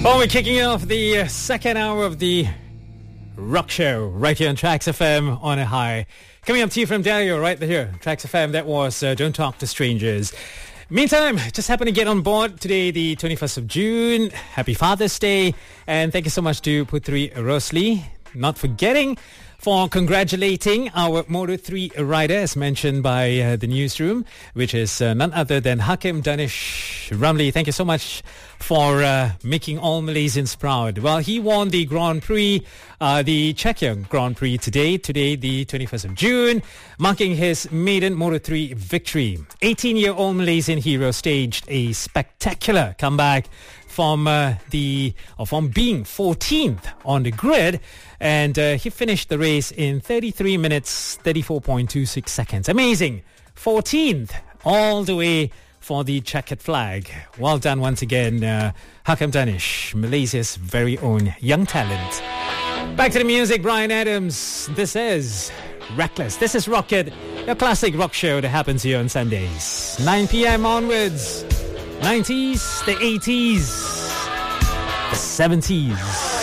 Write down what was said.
Well, we're kicking off the second hour of the Rock Show right here on Trax FM on a high. Coming up to you from Dario right here, Trax FM. That was Don't Talk to Strangers. Meantime, just happened to get on board today, the 21st of June. Happy Father's Day. And thank you so much to Putri Rosli. Not forgetting for congratulating our Moto3 rider, as mentioned by the newsroom, which is none other than Hakim Danish Ramli. Thank you so much for making all Malaysians proud. Well, he won the Grand Prix, the Czechia Grand Prix today, the 21st of June, marking his maiden Moto3 victory. 18-year-old Malaysian hero staged a spectacular comeback from being 14th on the grid, and he finished the race in 33 minutes 34.26 seconds. Amazing. 14th all the way for the checkered flag. Well done once again, Hakim Danish, Malaysia's very own young talent. Back to the music, Bryan Adams. This is Reckless. This is Rocket, your classic rock show that happens here on Sundays, 9 p.m. onwards. 90s, the 80s, the 70s.